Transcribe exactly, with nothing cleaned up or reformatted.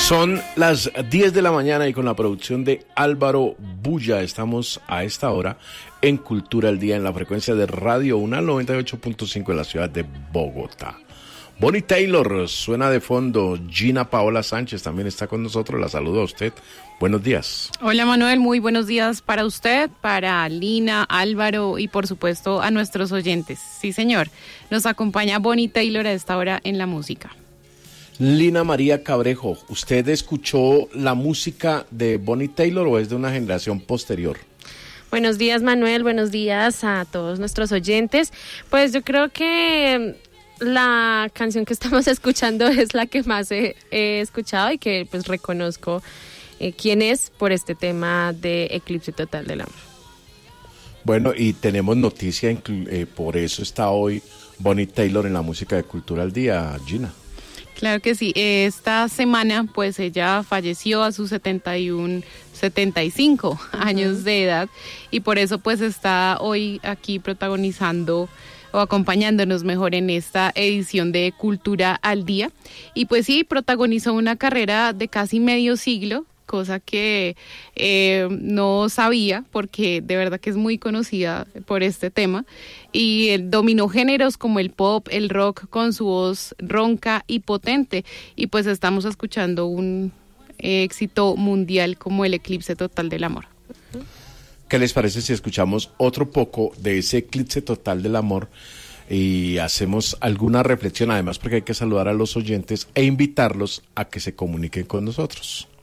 Son las diez de la mañana y con la producción de Álvaro Bulla estamos a esta hora en Cultura al Día en la frecuencia de Radio UNAL noventa y ocho punto cinco en la ciudad de Bogotá. Bonnie Taylor suena de fondo, Gina Paola Sánchez también está con nosotros, la saludo a usted. Buenos días. Hola Manuel, muy buenos días para usted, para Lina, Álvaro y por supuesto a nuestros oyentes. Sí señor, nos acompaña Bonnie Taylor a esta hora en la música. Lina María Cabrejo, ¿usted escuchó la música de Bonnie Taylor o es de una generación posterior? Buenos días Manuel, buenos días a todos nuestros oyentes. Pues yo creo que la canción que estamos escuchando es la que más he, he escuchado y que pues reconozco eh, quién es por este tema de Eclipse Total del Amor. Bueno, y tenemos noticia, eh, por eso está hoy Bonnie Taylor en la música de Cultura al Día, Gina. Claro que sí, esta semana pues ella falleció a sus setenta y uno, setenta y cinco uh-huh. años de edad y por eso pues está hoy aquí protagonizando o acompañándonos mejor en esta edición de Cultura al Día. Y pues sí, protagonizó una carrera de casi medio siglo, cosa que eh, no sabía porque de verdad que es muy conocida por este tema y eh, dominó géneros como el pop, el rock con su voz ronca y potente y pues estamos escuchando un eh, éxito mundial como el Eclipse Total del Amor. ¿Qué les parece si escuchamos otro poco de ese Eclipse Total del Amor y hacemos alguna reflexión, además porque hay que saludar a los oyentes e invitarlos a que se comuniquen con nosotros?